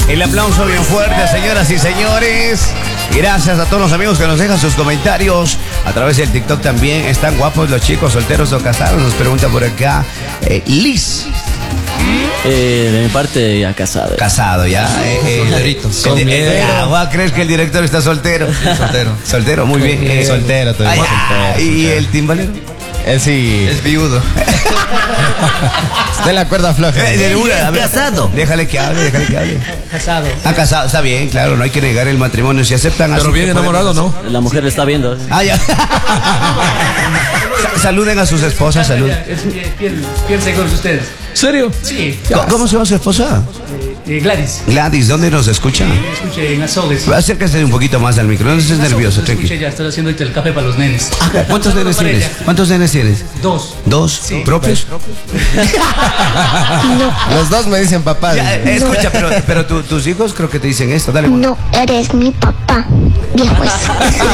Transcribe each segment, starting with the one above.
El aplauso bien fuerte, señoras y señores. Gracias a todos los amigos que nos dejan sus comentarios a través del TikTok también. ¿Están guapos los chicos, solteros o casados? Nos pregunta por acá Liz. De mi parte, ya casado. Casado, ya. Solteritos. ¿Crees que el director está soltero? Soltero. Soltero, muy bien. Soltero todavía. ¿Y el timbalero? Él sí. Es viudo. De la cuerda floja. Casado. Déjale que hable. Casado. Casado, está bien, claro, no hay que negar el matrimonio. Si aceptan Pero bien enamorado, ¿no? La mujer le está viendo. Ya. Saluden a sus esposas, salud. Piensen con ustedes. ¿Serio? Sí. ¿Cómo se llama su esposa? Gladys. Gladys, ¿dónde nos escucha? Escuche en Azogues. Acérquese un poquito más al micro, no estés nervioso, Escuche, tranquilo. ya estoy haciendo ahorita el café para los nenes. ¿Cuántos nenes Para tienes? ella. ¿Cuántos nenes tienes? 2. ¿Dos? Sí. ¿Propios? Los dos me dicen papá. Ya, escucha, pero tus hijos creo que te dicen esto, dale. No eres mi papá, viejo eso.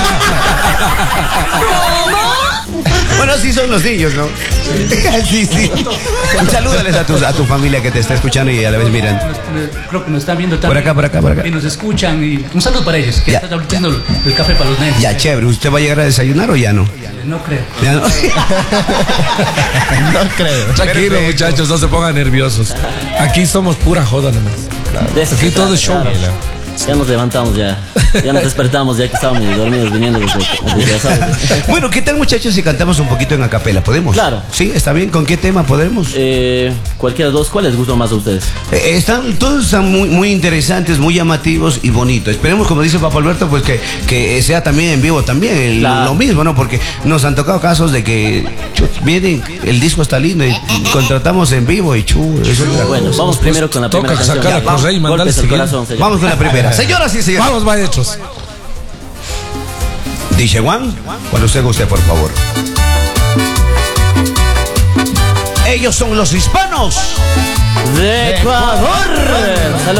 Bueno, así son los niños, ¿no? Sí. Salúdales a tu familia que te está escuchando y a la vez miran. Creo que nos están viendo Por también. acá. Y nos escuchan. Y un saludo para ellos. Que Ya. están haciendo el café para los nenes. Ya, chévere. ¿Usted va a llegar a desayunar o ya no? No creo. ¿Ya no? No creo. Tranquilo, Perfecto. muchachos, no se pongan nerviosos. Aquí somos pura joda nomás. Aquí todo es show. Ya nos levantamos, ya nos despertamos, ya que estábamos dormidos viniendo desde ¿sabes? Bueno, ¿qué tal, muchachos, si cantamos un poquito en acapela? ¿Podemos? Claro. Sí, está bien. ¿Con qué tema podemos? Cualquiera de los dos, ¿cuál les gustó más a ustedes? Todos están muy interesantes, muy llamativos y bonitos. Esperemos, como dice Papa Alberto, pues que sea también en vivo también, Claro. lo mismo, ¿no? Porque nos han tocado casos de que vienen, el disco está lindo y contratamos en vivo y eso es otra Bueno, cosa. vamos primero con la toca primera canción. sacar a correr y mandarle Golpes al seguir. corazón, señor. Vamos con la primera. Señoras y señores. Vamos, maestros. DJ Juan, cuando usted guste, por favor. Ellos son los hispanos De Ecuador.